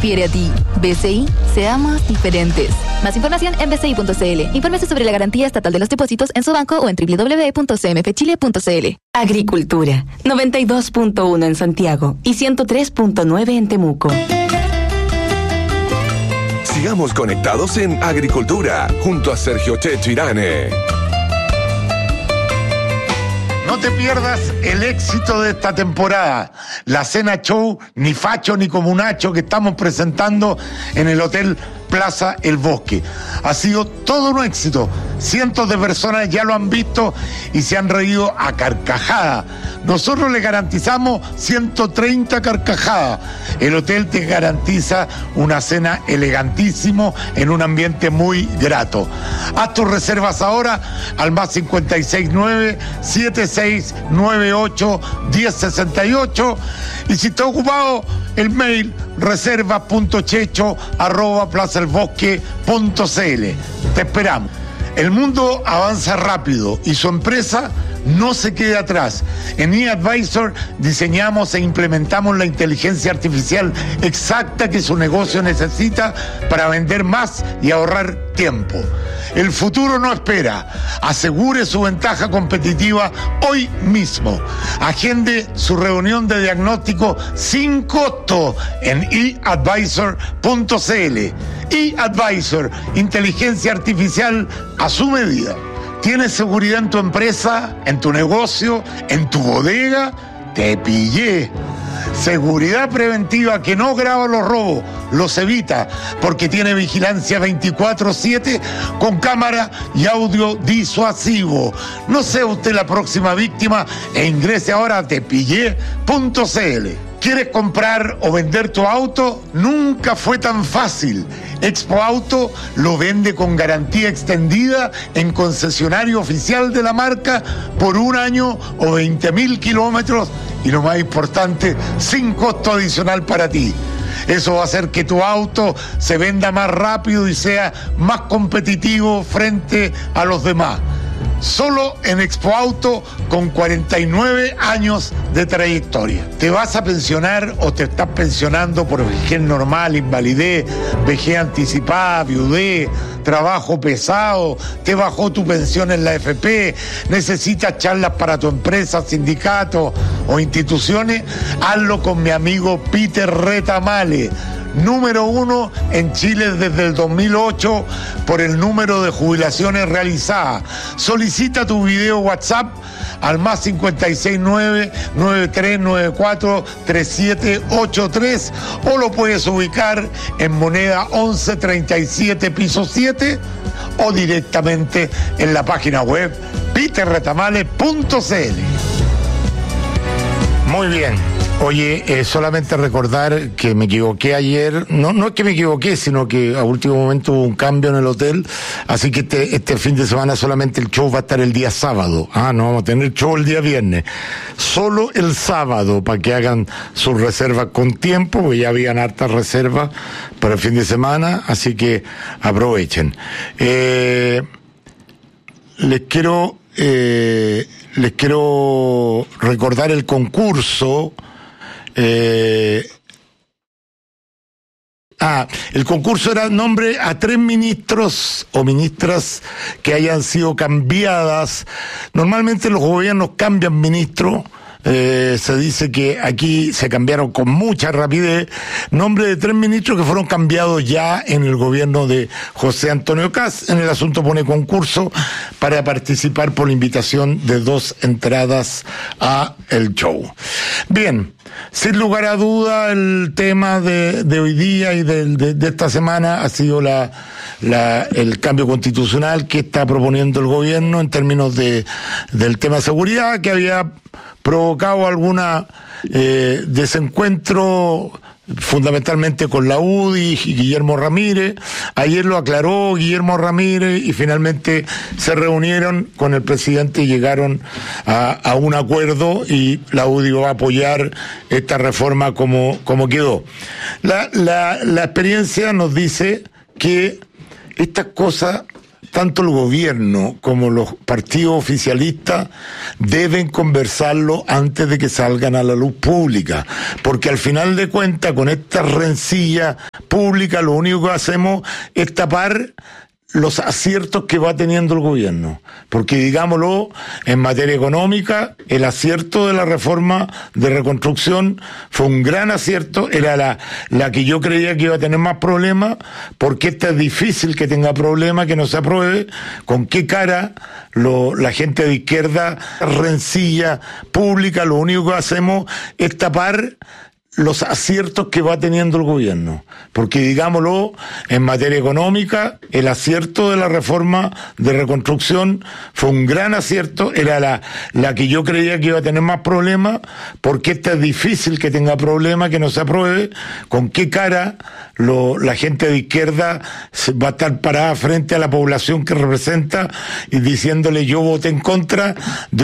refiere a ti. BCI, seamos diferentes. Más información en bci.cl. Infórmese sobre la garantía estatal de los depósitos en su banco o en www.cmfchile.cl. Agricultura, 92.1 en Santiago y 103.9 en Temuco. Sigamos conectados en Agricultura, junto a Sergio Checho Irane. No te pierdas el éxito de esta temporada, la cena show Ni Facho ni Comunacho que estamos presentando en el Hotel Plaza El Bosque. Ha sido todo un éxito. Cientos de personas ya lo han visto y se han reído a carcajadas. Nosotros le garantizamos 130 carcajadas. El hotel te garantiza una cena elegantísimo en un ambiente muy grato. Haz tus reservas ahora al más 569-7698-1068 y si está ocupado el mail reservas.checho@plazaelbosque.cl. Te esperamos. El mundo avanza rápido y su empresa no se queda atrás. En eAdvisor diseñamos e implementamos la inteligencia artificial exacta que su negocio necesita para vender más y ahorrar tiempo. El futuro no espera. Asegure su ventaja competitiva hoy mismo. Agende su reunión de diagnóstico sin costo en eAdvisor.cl. eAdvisor, inteligencia artificial a su medida. ¿Tienes seguridad en tu empresa, en tu negocio, en tu bodega? Te pillé. Seguridad preventiva que no graba los robos, los evita, porque tiene vigilancia 24/7 con cámara y audio disuasivo. No sea usted la próxima víctima e ingrese ahora a tepillé.cl. ¿Quieres comprar o vender tu auto? Nunca fue tan fácil. Expo Auto lo vende con garantía extendida en concesionario oficial de la marca por 1 año o 20.000 kilómetros y lo más importante, sin costo adicional para ti. Eso va a hacer que tu auto se venda más rápido y sea más competitivo frente a los demás. Solo en Expo Auto con 49 años de trayectoria. ¿Te vas a pensionar o te estás pensionando por vejez normal, invalidez, vejez anticipada, viudez, trabajo pesado, te bajó tu pensión en la AFP, necesitas charlas para tu empresa, sindicato o instituciones? Hazlo con mi amigo Peter Retamale, número 1 en Chile desde el 2008 por el número de jubilaciones realizadas. Solicita tu video WhatsApp al más 569-9394-3783 o lo puedes ubicar en moneda 1137 piso 7 o directamente en la página web peterretamale.cl. Muy bien. Oye, solamente recordar que me equivoqué ayer, no es que me equivoqué, sino que a último momento hubo un cambio en el hotel, así que este fin de semana solamente el show va a estar el día sábado, no vamos a tener show el día viernes, solo el sábado, para que hagan sus reservas con tiempo, porque ya habían hartas reservas para el fin de semana, así que aprovechen. Les quiero recordar el concurso. El concurso era nombre a 3 ministros o ministras que hayan sido cambiadas. Normalmente los gobiernos cambian ministros. Se dice que aquí se cambiaron con mucha rapidez. Nombre de 3 ministros que fueron cambiados ya en el gobierno de José Antonio Kast. En el asunto pone concurso para participar por la invitación de 2 entradas a el show. Bien, sin lugar a duda el tema de hoy día y de esta semana ha sido el cambio constitucional que está proponiendo el gobierno en términos del tema de seguridad, que había provocado alguna desencuentro fundamentalmente con la UDI y Guillermo Ramírez. Ayer lo aclaró Guillermo Ramírez y finalmente se reunieron con el presidente y llegaron a un acuerdo y la UDI va a apoyar esta reforma como quedó. La experiencia nos dice que estas cosas tanto el gobierno como los partidos oficialistas deben conversarlo antes de que salgan a la luz pública, porque al final de cuentas con esta rencilla pública lo único que hacemos es tapar los aciertos que va teniendo el gobierno, porque digámoslo, en materia económica, el acierto de la reforma de reconstrucción fue un gran acierto, era la que yo creía que iba a tener más problemas, porque esta es difícil que tenga problemas, que no se apruebe. ¿Con qué cara la gente de izquierda rencilla pública? Lo único que hacemos es tapar los aciertos que va teniendo el gobierno, porque digámoslo, en materia económica, el acierto de la reforma de reconstrucción fue un gran acierto, era la que yo creía que iba a tener más problemas, porque esta es difícil que tenga problemas, que no se apruebe. ¿Con qué cara la gente de izquierda va a estar parada frente a la población que representa y diciéndole yo voté en contra de